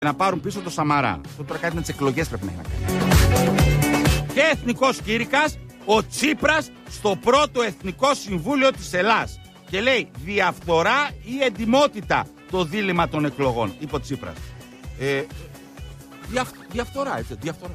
να πάρουν πίσω το Σαμαρά. Αυτό τώρα κάτι με τις εκλογές πρέπει να κάνει. Και εθνικός κήρυκας ο Τσίπρας στο πρώτο Εθνικό Συμβούλιο της Ελλάδας. Και λέει διαφθορά ή εντιμότητα το δίλημμα των εκλογών, είπε ο Τσίπρας. Διαφθορά, έτσι, διαφθορά.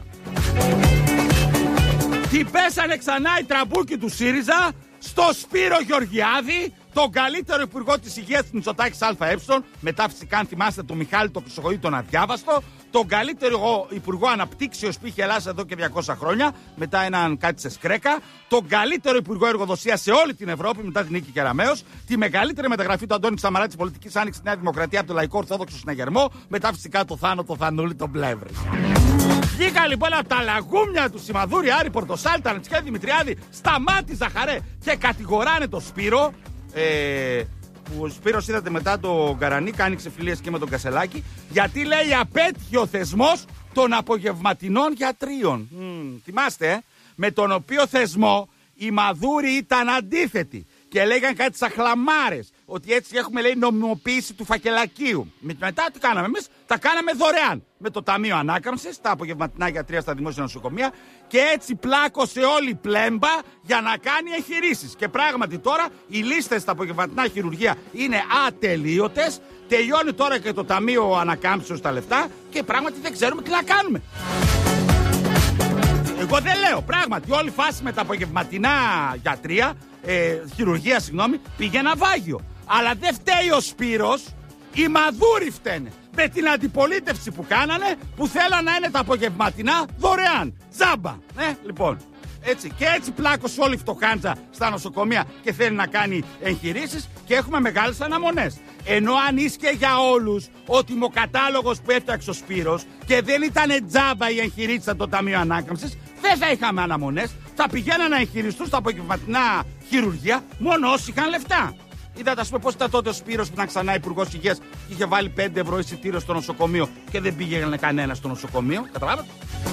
Τι πέσανε ξανά οι τραμπούκοι του ΣΥΡΙΖΑ στο Σπύρο Γεωργιάδη, τον καλύτερο υπουργό της υγείας της Μητσοτάκης ΑΕ, μετά φυσικά αν θυμάστε τον Μιχάλη τον Χρυσοχοίδη τον αδιάβαστο, τον καλύτερο υπουργό αναπτύξεως που είχε Ελλάδα εδώ και 200 χρόνια, μετά έναν κάτι σε σκρέκα, τον καλύτερο υπουργό εργοδοσίας σε όλη την Ευρώπη μετά την Νίκη Κεραμέως, τη μεγαλύτερη μεταγραφή του Αντώνη Σαμαρά της πολιτικής άνοιξης στη Νέα Δημοκρατία από το Λαϊκό Ορθόδοξο Συναγερμό, μετά φυσικά το Θάνο, το Θανούλη, τον Πλεύρη. Βγήκα λοιπόν από τα λαγούμια του Σιμαδούρη, Άρη Πορτοσάλτη, Τανατσιέ Δημητριάδη, Σταμάτη Ζαχαρέ και κατηγοράνε το Σπύρο. Που ο Σπύρος είδατε μετά το Γκαρανίκα, άνοιξε φιλίες και με τον Κασελάκη, γιατί λέει απέτυχε ο θεσμός των απογευματινών γιατρίων. Θυμάστε, με τον οποίο θεσμό οι Μαδούροι ήταν αντίθετοι και λέγαν κάτι σαν χλαμάρες, ότι έτσι έχουμε λέει νομιμοποίηση του φακελακίου. Μετά τι κάναμε εμείς, τα κάναμε δωρεάν. Με το Ταμείο Ανάκαμψης, τα απογευματινά γιατρία στα δημόσια νοσοκομεία και έτσι πλάκωσε όλη η πλέμπα για να κάνει εγχειρήσεις. Και πράγματι τώρα οι λίστες στα απογευματινά χειρουργεία είναι ατελείωτες. Τελειώνει τώρα και το Ταμείο Ανακάμψεως τα λεφτά και πράγματι δεν ξέρουμε τι να κάνουμε. Εγώ δεν λέω, πράγματι όλη η φάση με τα απογευματινά γιατρία, χειρουργία συγγνώμη, πήγε ένα βάγιο. Αλλά δεν φταίει ο Σπύρος, οι Μαδούροι φταίνε. Με την αντιπολίτευση που κάνανε, που θέλαν να είναι τα απογευματινά δωρεάν. Τζάμπα. Λοιπόν. Έτσι. Και έτσι πλάκωσε όλη η φτωχάντζα στα νοσοκομεία και θέλει να κάνει εγχειρήσεις και έχουμε μεγάλες αναμονές. Ενώ αν ίσχυε για όλους ο τιμοκατάλογος που έφτιαξε ο Σπύρος και δεν ήταν τζάμπα η εγχειρήσεις από το Ταμείο Ανάκαμψης, δεν θα είχαμε αναμονές. Θα πηγαίναν να εγχειριστούν στα απογευματινά χειρουργεία μόνο όσοι είχαν λεφτά. Είδατε, ας πούμε, πώς ήταν τότε ο Σπύρος που ήταν ξανά υπουργός υγείας και είχε βάλει 5 ευρώ εισιτήριο στο νοσοκομείο και δεν πήγαινε κανένα στο νοσοκομείο. Καταλάβατε.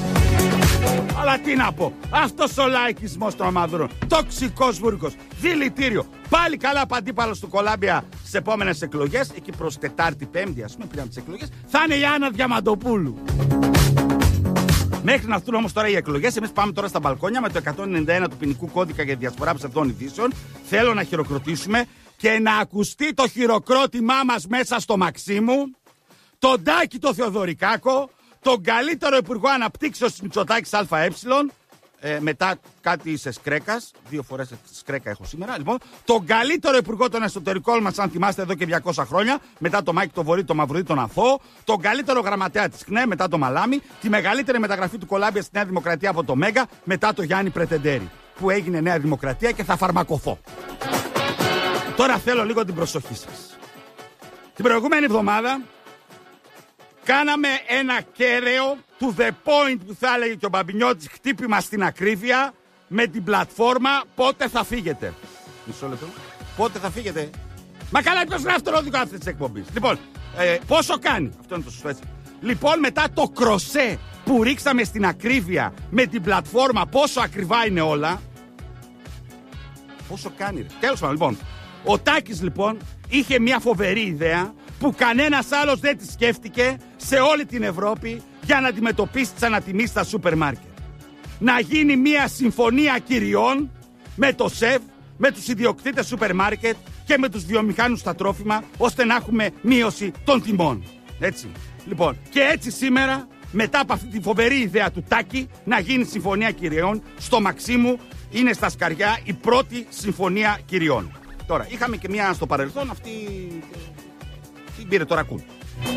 Αλλά τι να πω, αυτός ο λαϊκισμός των Μαδούρων, τοξικός βούρκος, δηλητήριο, πάλι καλά από αντίπαλος του Κολάμπια στις επόμενες εκλογές, εκεί προς Τετάρτη-Πέμπτη, ας πούμε, πριν από τις εκλογές, θα είναι η Άννα Διαμαντοπούλου. Μέχρι να έρθουν όμως τώρα οι εκλογές, εμείς πάμε τώρα στα μπαλκόνια με το 191 του ποινικού κώδικα για διασπορά ψευδών ειδήσεων. Θέλω να χειροκροτήσουμε και να ακουστεί το χειροκρότημά μας μέσα στο Μαξίμου, τον Τάκη το Θεοδωρικάκο, τον καλύτερο υπουργό αναπτύξεως της Μητσοτάκης ΑΕ, μετά κάτι σε σκρέκας, 2 φορές σε σκρέκα έχω σήμερα, λοιπόν, τον καλύτερο υπουργό των εσωτερικών μας, αν θυμάστε εδώ και 200 χρόνια, μετά το Μάικ το Βορρή, το Μαυρουδί, τον Αθώο, τον καλύτερο γραμματέα της ΧΝΕ, μετά το Μαλάμι, τη μεγαλύτερη μεταγραφή του Κολάμπια στη Νέα Δημοκρατία από το Μέγκα, μετά το Γιάννη Πρετεντέρη, που έγινε Νέα Δημοκρατία και θα φαρμακοθώ. Τώρα θέλω λίγο την προσοχή σας. Την προηγούμενη εβδομάδα κάναμε ένα κέραιο του The Point που θα έλεγε και ο Μπαμπινιώτης, χτύπημα στην ακρίβεια, με την πλατφόρμα πότε θα φύγετε. Μισό λεπτό. Πότε θα φύγετε. Μα καλά, ποιος γράφει τον οδηγό αυτής της εκπομπής. Λοιπόν, πόσο κάνει. Αυτό είναι το σωστό, έτσι. Λοιπόν, μετά το κροσέ που ρίξαμε στην ακρίβεια με την πλατφόρμα, πόσο ακριβά είναι όλα. Πόσο κάνει, ρε. Τέλος πάντων, λοιπόν. Ο Τάκης, λοιπόν, είχε μια φοβερή ιδέα που κανένας άλλος δεν τη σκέφτηκε σε όλη την Ευρώπη για να αντιμετωπίσει τις ανατιμήσεις στα σούπερ μάρκετ. Να γίνει μια συμφωνία κυριών με το ΣΕΒ, με τους ιδιοκτήτες σούπερ μάρκετ και με τους βιομηχάνους στα τρόφιμα, ώστε να έχουμε μείωση των τιμών. Έτσι. Λοιπόν, και έτσι σήμερα, μετά από αυτή τη φοβερή ιδέα του Τάκη, να γίνει συμφωνία κυριών, στο Μαξίμου είναι στα σκαριά η πρώτη συμφωνία κυριών. Τώρα, είχαμε και μια στο παρελθόν, αυτή την πήρε το ρακούν.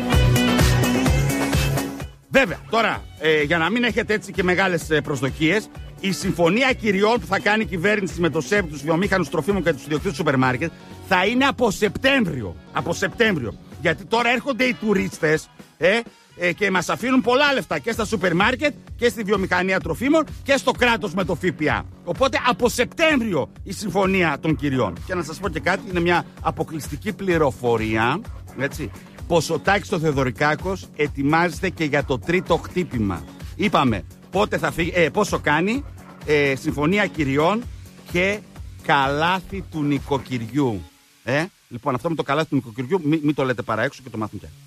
Βέβαια, τώρα, για να μην έχετε έτσι και μεγάλες προσδοκίες, η συμφωνία κυριών που θα κάνει η κυβέρνηση με το ΣΕΒ, τους βιομήχανους τροφίμων και τους ιδιοκτήτες του σούπερ μάρκετ θα είναι από Σεπτέμβριο. Από Σεπτέμβριο. Γιατί τώρα έρχονται οι τουρίστες και μας αφήνουν πολλά λεφτά και στα σούπερ μάρκετ και στη βιομηχανία τροφίμων και στο κράτος με το ΦΠΑ. Οπότε από Σεπτέμβριο η συμφωνία των κυριών. Και να σας πω και κάτι, είναι μια αποκλειστική πληροφορία, έτσι, πως ο Τάκης ο Θεοδωρικάκος ετοιμάζεται και για το τρίτο χτύπημα. Είπαμε πότε θα φύγει, πόσο κάνει, συμφωνία κυριών και καλάθι του νοικοκυριού. Λοιπόν, αυτό με το καλάθι του νοικοκυριού μην το λέτε παρά έξω και το μάθουν πια.